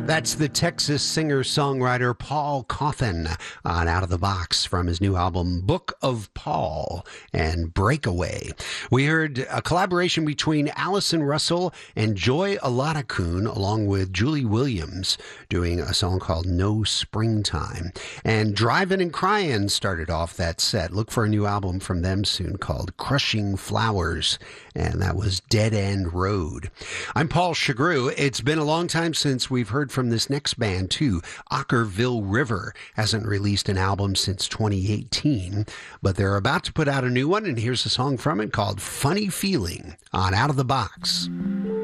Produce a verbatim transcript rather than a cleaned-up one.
That's the Texas singer-songwriter Paul Cauthen on Out of the Box from his new album Book of Paul and Breakaway. We heard a collaboration between Allison Russell and Joy Aladakun along with Julie Williams doing a song called No Springtime. And Drivin' and Cryin' started off that set. Look for a new album from them soon called Crushing Flowers, and that was Dead End Road. I'm Paul Chagru. It's been a long time since we've heard from this next band, too. Okkervil River hasn't released an album since twenty eighteen, but they're about to put out a new one, and here's a song from it called Funny Feeling on Out of the Box.